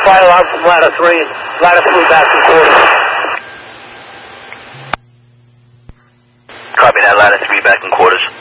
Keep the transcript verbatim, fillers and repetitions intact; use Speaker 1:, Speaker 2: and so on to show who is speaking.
Speaker 1: fire alarm from ladder three, ladder three back in quarters.
Speaker 2: Copy that, ladder three back in quarters.